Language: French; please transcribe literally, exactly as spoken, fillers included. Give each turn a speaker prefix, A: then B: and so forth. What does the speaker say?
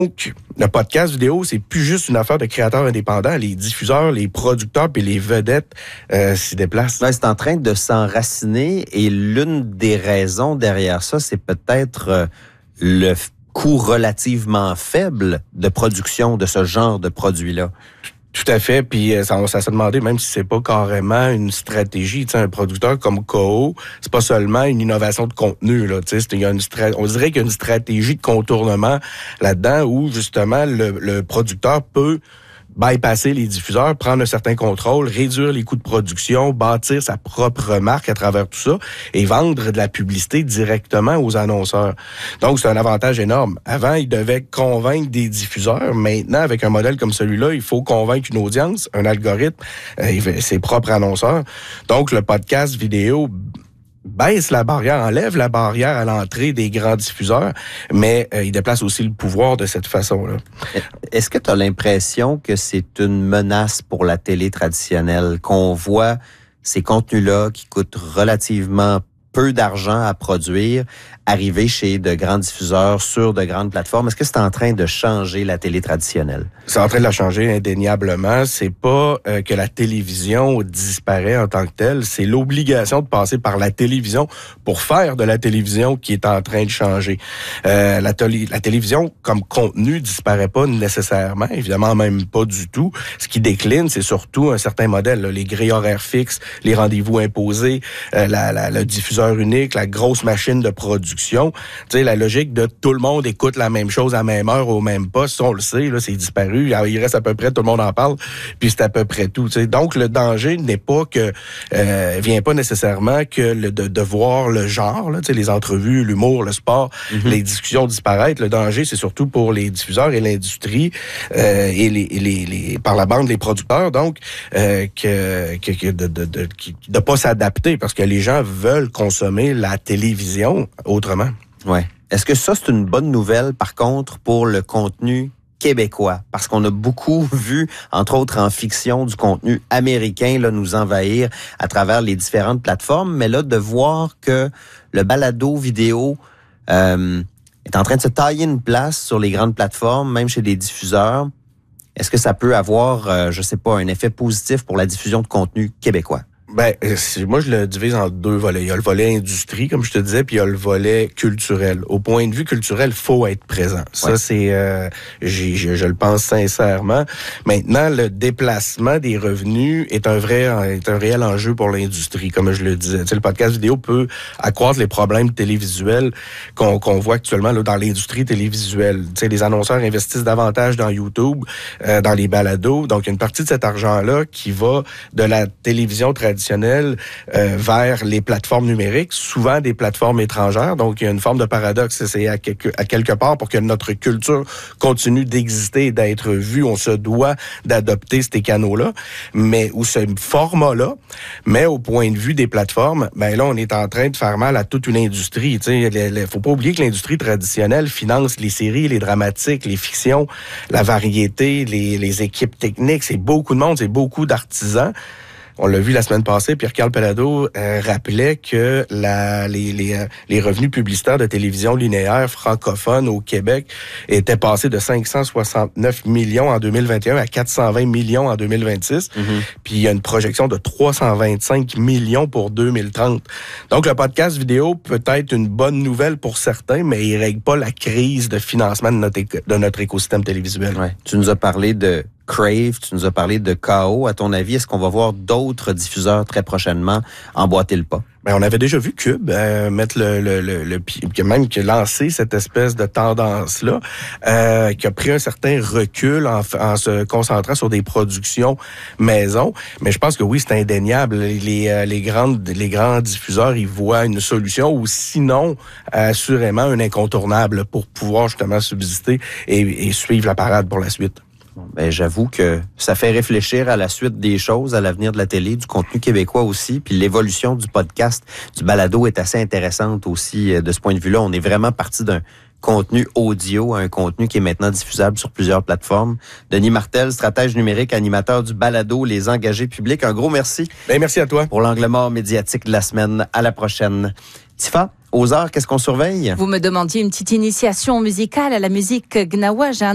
A: Donc, le podcast vidéo, c'est plus juste une affaire de créateurs indépendants. Les diffuseurs, les producteurs puis les vedettes euh, s'y déplacent.
B: Ouais, c'est en train de s'enraciner et l'une des raisons derrière ça, c'est peut-être euh, le coût relativement faible de production de ce genre de produit-là.
A: Tout à fait, puis ça, ça s'est demandé même si c'est pas carrément une stratégie. Tu sais, un producteur comme Koho, c'est pas seulement une innovation de contenu là. Tu sais, il y a une strat- on dirait qu'il y a une stratégie de contournement là-dedans où justement le, le producteur peut bypasser les diffuseurs, prendre un certain contrôle, réduire les coûts de production, bâtir sa propre marque à travers tout ça et vendre de la publicité directement aux annonceurs. Donc, c'est un avantage énorme. Avant, il devait convaincre des diffuseurs. Maintenant, avec un modèle comme celui-là, il faut convaincre une audience, un algorithme, euh, ses propres annonceurs. Donc, le podcast vidéo baisse la barrière, enlève la barrière à l'entrée des grands diffuseurs, mais euh, il déplace aussi le pouvoir de cette façon-là.
B: Est-ce que tu as l'impression que c'est une menace pour la télé traditionnelle, qu'on voit ces contenus-là qui coûtent relativement peu d'argent à produire, arriver chez de grands diffuseurs sur de grandes plateformes? Est-ce que c'est en train de changer la télé traditionnelle?
A: C'est en train de la changer indéniablement. C'est pas euh, que la télévision disparaît en tant que telle, c'est l'obligation de passer par la télévision pour faire de la télévision qui est en train de changer. Euh, la, télé- la télévision comme contenu disparaît pas nécessairement, évidemment même pas du tout. Ce qui décline, c'est surtout un certain modèle, là, les grilles horaires fixes, les rendez-vous imposés, euh, la, la, le diffuseur unique, la grosse machine de production. Tu sais, la logique de tout le monde écoute la même chose à la même heure au même poste, on le sait, là, c'est disparu. Il reste à peu près, tout le monde en parle, puis c'est à peu près tout. Tu sais. Donc, le danger n'est pas que, euh, vient pas nécessairement que le, de, de voir le genre, là, tu sais, les entrevues, l'humour, le sport, mm-hmm. les discussions disparaître. Le danger, c'est surtout pour les diffuseurs et l'industrie euh, et les, les, les, par la bande, les producteurs, donc, euh, que, que, que de, de, de, de pas s'adapter parce que les gens veulent consommer la télévision autrement.
B: Ouais. Est-ce que ça, c'est une bonne nouvelle, par contre, pour le contenu québécois? Parce qu'on a beaucoup vu, entre autres en fiction, du contenu américain là, nous envahir à travers les différentes plateformes. Mais là, de voir que le balado vidéo euh, est en train de se tailler une place sur les grandes plateformes, même chez des diffuseurs, est-ce que ça peut avoir, euh, je sais pas, un effet positif pour la diffusion de contenu québécois?
A: Ben, moi, je le divise en deux volets. Il y a le volet industrie, comme je te disais, puis il y a le volet culturel. Au point de vue culturel, faut être présent. Ça, ouais. c'est, euh, j'ai, je, je le pense sincèrement. Maintenant, le déplacement des revenus est un vrai, est un réel enjeu pour l'industrie, comme je le disais. Tu sais, le podcast vidéo peut accroître les problèmes télévisuels qu'on, qu'on voit actuellement là, dans l'industrie télévisuelle. Tu sais, les annonceurs investissent davantage dans YouTube, euh, dans les balados. Donc, il y a une partie de cet argent-là qui va de la télévision traditionnelle Euh, vers les plateformes numériques, souvent des plateformes étrangères. Donc, il y a une forme de paradoxe. C'est à quelque, à quelque part, pour que notre culture continue d'exister et d'être vue, on se doit d'adopter ces canaux-là, mais ou ce format-là. Mais au point de vue des plateformes, ben là, on est en train de faire mal à toute une industrie. Il ne faut pas oublier que l'industrie traditionnelle finance les séries, les dramatiques, les fictions, la variété, les, les équipes techniques. C'est beaucoup de monde, c'est beaucoup d'artisans. On l'a vu la semaine passée, Pierre-Carl Pelado euh, rappelait que la, les, les, les revenus publicitaires de télévision linéaire francophone au Québec étaient passés de cinq cent soixante-neuf millions en deux mille vingt et un à quatre cent vingt millions en deux mille vingt-six. Mm-hmm. Puis il y a une projection de trois cent vingt-cinq millions pour deux mille trente. Donc le podcast vidéo peut être une bonne nouvelle pour certains, mais il ne règle pas la crise de financement de notre, éco- de notre écosystème télévisuel.
B: Ouais. Tu nous as parlé de Crave, tu nous as parlé de K O. À ton avis, est-ce qu'on va voir d'autres diffuseurs très prochainement emboîter le pas?
A: Ben, on avait déjà vu Cube euh, mettre le, le, le, le, le même qui a lancé cette espèce de tendance-là, euh, qui a pris un certain recul en, en se concentrant sur des productions maison. Mais je pense que oui, c'est indéniable. Les, les grandes, les grands diffuseurs, ils voient une solution ou sinon, assurément, un incontournable pour pouvoir justement subsister et, et suivre la parade pour la suite.
B: Bon, ben, j'avoue que ça fait réfléchir à la suite des choses, à l'avenir de la télé, du contenu québécois aussi, puis l'évolution du podcast, du balado est assez intéressante aussi de ce point de vue-là. On est vraiment parti d'un contenu audio à un contenu qui est maintenant diffusable sur plusieurs plateformes. Denis Martel, stratège numérique, animateur du balado Les Engagés publics. Un gros merci.
A: Ben, merci à toi.
B: Pour l'angle mort médiatique de la semaine. À la prochaine. Tifa, aux heures, qu'est-ce qu'on surveille?
C: Vous me demandiez une petite initiation musicale à la musique gnawa. J'ai un